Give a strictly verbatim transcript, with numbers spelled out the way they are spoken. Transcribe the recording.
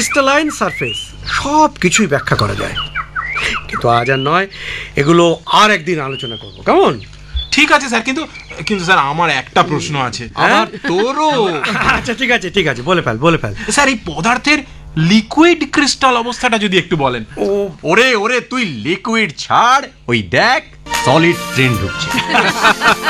Crystalline surface সব কিছুই ব্যাখ্যা করা যায়, কিন্তু আজ আর নয়, এগুলো আর একদিন আলোচনা করবো, কেমন? ঠিক আছে স্যার, কিন্তু কিন্তু স্যার আমার একটা প্রশ্ন আছে। আমার তোরও। আচ্ছা ঠিক আছে ঠিক আছে, বলে ফেল বলে ফেল। স্যার, এই পদার্থের লিকুইড ক্রিস্টাল অবস্থাটা যদি একটু বলেন। ও ওরে ওরে তুই লিকুইড ছাড়, ওই দেখ সলিড ট্রেন ঢুকছে।